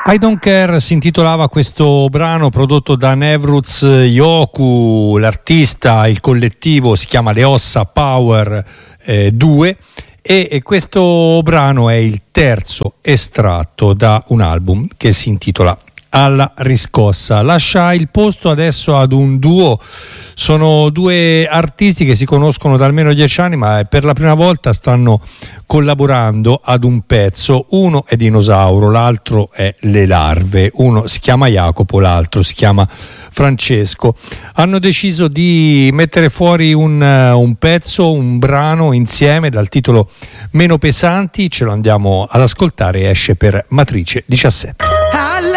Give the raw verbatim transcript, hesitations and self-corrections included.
I Don't Care si intitolava questo brano prodotto da Nevruz Yoku, l'artista, il collettivo si chiama Le Ossa Power eh, due e, e questo brano è il terzo estratto da un album che si intitola Alla riscossa. Lascia il posto adesso ad un duo. Sono due artisti che si conoscono da almeno dieci anni, ma per la prima volta stanno collaborando ad un pezzo. Uno è Dinosauro, l'altro è Le Larve. Uno si chiama Jacopo, l'altro si chiama Francesco. Hanno deciso di mettere fuori un, un pezzo, un brano insieme dal titolo Meno Pesanti. Ce lo andiamo ad ascoltare, esce per Matrice diciassette.